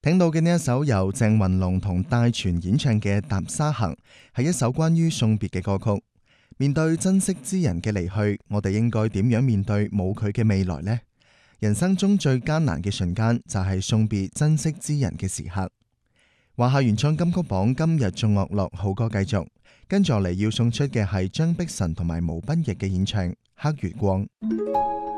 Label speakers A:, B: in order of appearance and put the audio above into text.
A: 聽到嘅呢一首由鄭雲龍同戴荃演唱嘅《踏沙行》，係一首關於送別嘅歌曲。面對珍惜之人嘅離去，我哋應該點樣面對冇佢嘅未來呢？人生中最艱難嘅瞬間，就係送別珍惜之人嘅時刻。華夏原創金曲榜今日眾樂樂好歌繼續，跟住落嚟要送出嘅係張碧晨同埋毛斌逸嘅演唱《黑月光》。